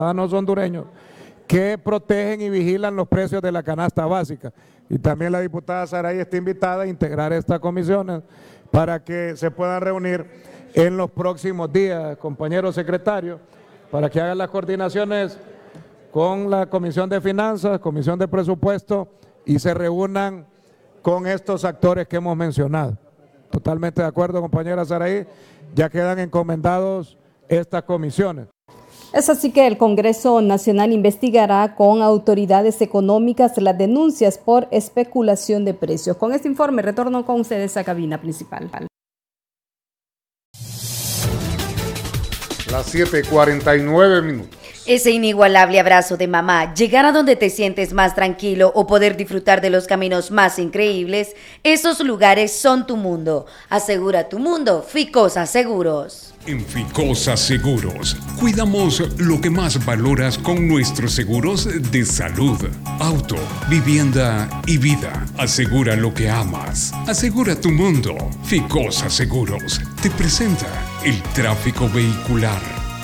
ciudadanos hondureños que protegen y vigilan los precios de la canasta básica. Y también la diputada Saray está invitada a integrar estas comisiones para que se puedan reunir en los próximos días, compañeros secretarios, para que hagan las coordinaciones con la Comisión de Finanzas, Comisión de Presupuesto y se reúnan con estos actores que hemos mencionado. Totalmente de acuerdo, compañera Saray, ya quedan encomendados estas comisiones. Es así que el Congreso Nacional investigará con autoridades económicas las denuncias por especulación de precios. Con este informe retorno con ustedes a cabina principal. Las 7:49. Ese inigualable abrazo de mamá, llegar a donde te sientes más tranquilo o poder disfrutar de los caminos más increíbles, esos lugares son tu mundo. Asegura tu mundo, Ficosa Seguros. En Ficosa Seguros, cuidamos lo que más valoras con nuestros seguros de salud, auto, vivienda y vida. Asegura lo que amas. Asegura tu mundo. Ficosa Seguros te presenta el tráfico vehicular.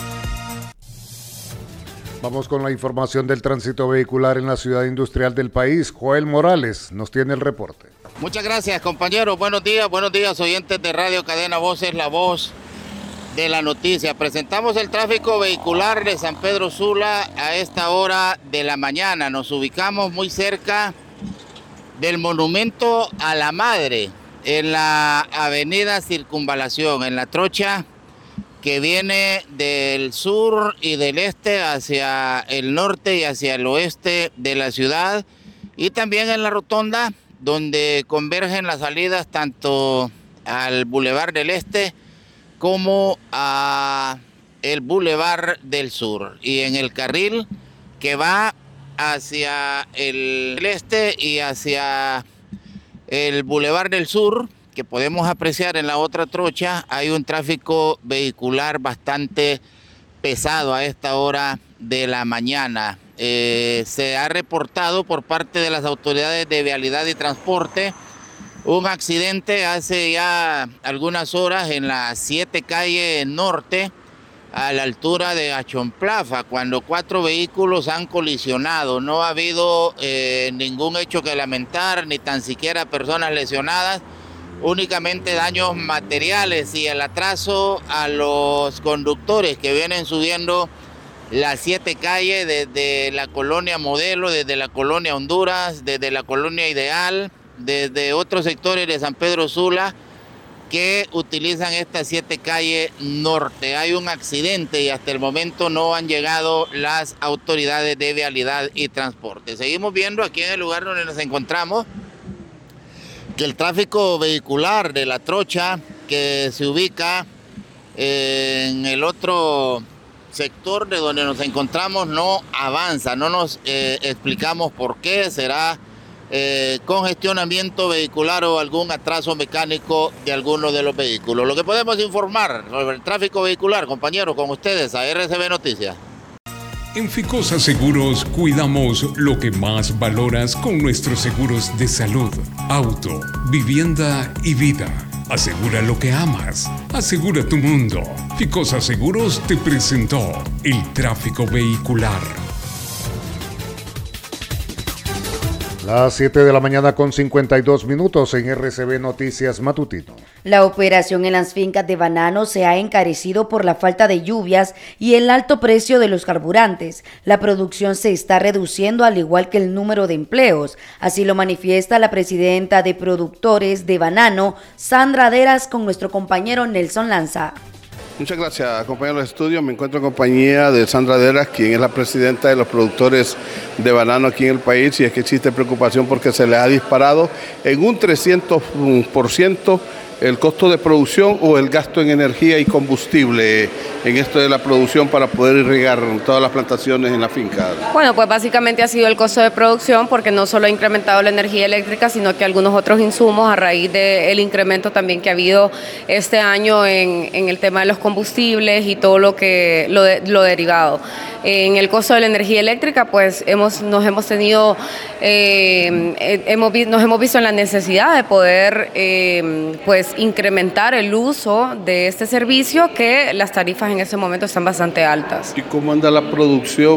Vamos con la información del tránsito vehicular en la ciudad industrial del país. Joel Morales nos tiene el reporte. Muchas gracias, compañeros. Buenos días, oyentes de Radio Cadena Voces, la voz de la noticia. Presentamos el tráfico vehicular de San Pedro Sula a esta hora de la mañana. Nos ubicamos muy cerca del Monumento a la Madre, en la avenida Circunvalación, en la trocha que viene del sur y del este hacia el norte y hacia el oeste de la ciudad, y también en la rotonda donde convergen las salidas tanto al Boulevard del Este como a el Boulevard del Sur, y en el carril que va hacia el este y hacia el Boulevard del Sur, que podemos apreciar en la otra trocha, hay un tráfico vehicular bastante pesado a esta hora de la mañana. Se ha reportado por parte de las autoridades de vialidad y transporte un accidente hace ya algunas horas en la 7 calle norte, a la altura de Achonplaza, cuando 4 vehículos han colisionado. No ha habido ningún hecho que lamentar, ni tan siquiera personas lesionadas, únicamente daños materiales y el atraso a los conductores que vienen subiendo las 7 calles desde la colonia Modelo, desde la colonia Honduras, desde la colonia Ideal, desde otros sectores de San Pedro Sula que utilizan esta 7 calle norte. Hay un accidente y hasta el momento no han llegado las autoridades de vialidad y transporte. Seguimos viendo aquí en el lugar donde nos encontramos que el tráfico vehicular de la trocha, que se ubica en el otro sector de donde nos encontramos, no avanza. No nos explicamos por qué. Será congestionamiento vehicular o algún atraso mecánico de alguno de los vehículos. Lo que podemos informar sobre el tráfico vehicular, compañeros, con ustedes a RCB Noticias. En Ficosa Seguros cuidamos lo que más valoras con nuestros seguros de salud, auto, vivienda y vida. Asegura lo que amas. Asegura tu mundo. Ficosa Seguros te presentó el tráfico vehicular. Las 7 de la mañana con 52 minutos en RCB Noticias Matutino. La operación en las fincas de banano se ha encarecido por la falta de lluvias y el alto precio de los carburantes. La producción se está reduciendo al igual que el número de empleos. Así lo manifiesta la presidenta de productores de banano, Sandra Deras, con nuestro compañero Nelson Lanza. Muchas gracias, compañeros de estudio. Me encuentro en compañía de Sandra Deras, quien es la presidenta de los productores de banano aquí en el país, y es que existe preocupación porque se les ha disparado en un 300% el costo de producción o el gasto en energía y combustible en esto de la producción para poder irrigar todas las plantaciones en la finca. Bueno, pues básicamente ha sido el costo de producción, porque no solo ha incrementado la energía eléctrica, sino que algunos otros insumos a raíz del incremento también que ha habido este año en el tema de los combustibles y todo lo derivado. En el costo de la energía eléctrica, pues nos hemos visto en la necesidad de poder pues pues incrementar el uso de este servicio, que las tarifas en ese momento están bastante altas. ¿Y cómo anda la producción